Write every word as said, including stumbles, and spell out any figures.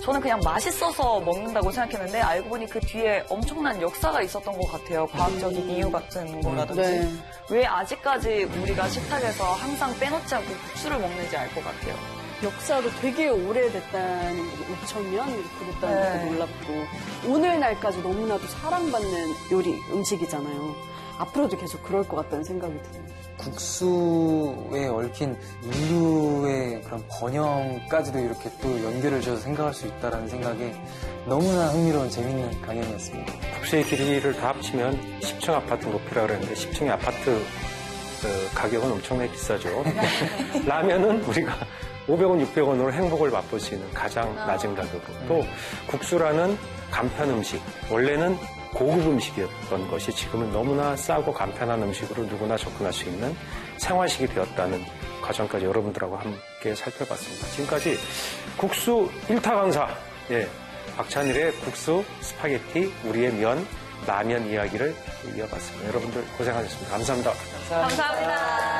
저는 그냥 맛있어서 먹는다고 생각했는데 알고 보니 그 뒤에 엄청난 역사가 있었던 것 같아요. 과학적인 이유 같은 거라든지. 네. 왜 아직까지 우리가 식탁에서 항상 빼놓지 않고 국수를 먹는지 알 것 같아요. 역사도 되게 오래됐다는 거, 오천 년 이렇게 됐다는 것도 네. 몰랐고 오늘날까지 너무나도 사랑받는 요리, 음식이잖아요. 앞으로도 계속 그럴 것 같다는 생각이 드네요. 국수에 얽힌 인류의 그런 번영까지도 이렇게 또 연결을 지어서 생각할 수 있다는 생각에 너무나 흥미로운 재밌는 강연이었습니다. 국수의 길이를 다 합치면 십 층 아파트 높이라고 그랬는데 십 층의 아파트 그 가격은 엄청나게 비싸죠. 라면은 우리가 오백 원, 육백 원으로 행복을 맛볼 수 있는 가장 낮은 가격으로. 또 국수라는 간편 음식, 원래는 고급 음식이었던 것이 지금은 너무나 싸고 간편한 음식으로 누구나 접근할 수 있는 생활식이 되었다는 과정까지 여러분들하고 함께 살펴봤습니다. 지금까지 국수 일 타 강사, 예, 박찬일의 국수, 스파게티, 우리의 면, 라면 이야기를 이어봤습니다. 여러분들 고생하셨습니다. 감사합니다. 감사합니다.